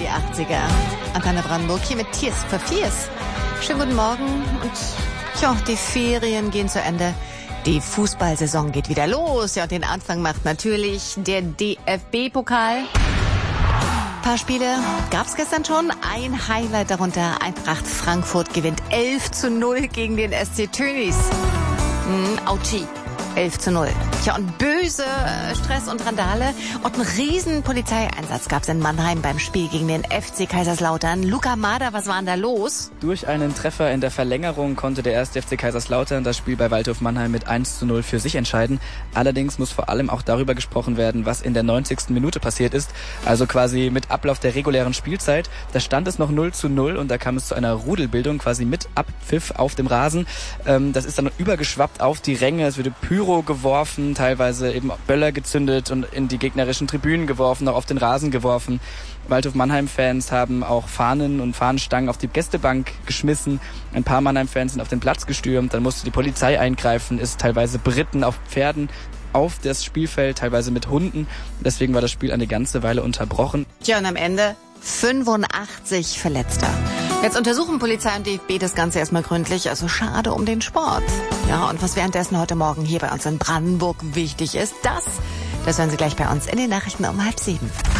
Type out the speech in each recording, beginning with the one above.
die 80er. Antenne Brandenburg hier mit Tears for Fears. Schönen guten Morgen und tja, die Ferien gehen zu Ende. Die Fußballsaison geht wieder los. Ja, und den Anfang macht natürlich der DFB-Pokal. Ein paar Spiele gab's gestern schon. Ein Highlight darunter. Eintracht Frankfurt gewinnt 11:0 gegen den SC Tönnies. Autschi. 11:0. Tja, und böse Stress und Randale und einen riesen Polizeieinsatz gab's in Mannheim beim Spiel gegen den FC Kaiserslautern. Luca Mader, was war denn da los? Durch einen Treffer in der Verlängerung konnte der 1. FC Kaiserslautern das Spiel bei Waldhof Mannheim mit 1:0 für sich entscheiden. Allerdings muss vor allem auch darüber gesprochen werden, was in der 90. Minute passiert ist. Also quasi mit Ablauf der regulären Spielzeit. Da stand es noch 0:0 und da kam es zu einer Rudelbildung quasi mit Abpfiff auf dem Rasen. Das ist dann übergeschwappt auf die Ränge. Es wurde Pyro geworfen, teilweise eben Böller gezündet und in die gegnerischen Tribünen geworfen, auch auf den Rasen geworfen. Waldhof Mannheim-Fans haben auch Fahnen und Fahnenstangen auf die Gästebank geschmissen. Ein paar Mannheim-Fans sind auf den Platz gestürmt. Dann musste die Polizei eingreifen, ist teilweise beritten auf Pferden auf das Spielfeld, teilweise mit Hunden. Deswegen war das Spiel eine ganze Weile unterbrochen. Tja, und am Ende 85 Verletzter. Jetzt untersuchen Polizei und DFB das Ganze erstmal gründlich, also schade um den Sport. Ja, und was währenddessen heute Morgen hier bei uns in Brandenburg wichtig ist, das hören Sie gleich bei uns in den Nachrichten um 6:30.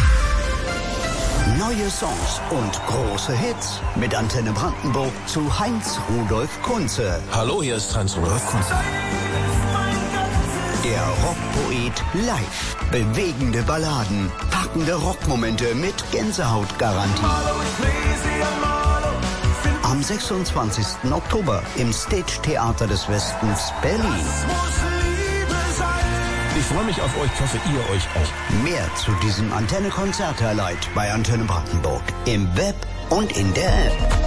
Neue Songs und große Hits mit Antenne Brandenburg zu Heinz Rudolf Kunze. Hallo, hier ist Heinz Rudolf Kunze. Der Rockpoet live. Bewegende Balladen, packende Rockmomente mit Gänsehautgarantie. Am 26. Oktober im Stage Theater des Westens Berlin. Ich freue mich auf euch, ich hoffe ihr euch auch. Mehr zu diesem Antenne-Konzert-Highlight bei Antenne Brandenburg im Web und in der App.